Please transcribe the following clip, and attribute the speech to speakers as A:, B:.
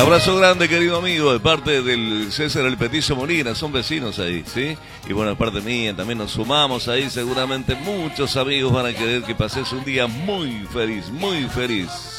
A: Abrazo grande, querido amigo, de parte del César El Petizo Molina, son vecinos ahí, ¿sí? Y bueno, de parte mía también nos sumamos ahí, seguramente muchos amigos van a querer que pases un día muy feliz, muy feliz.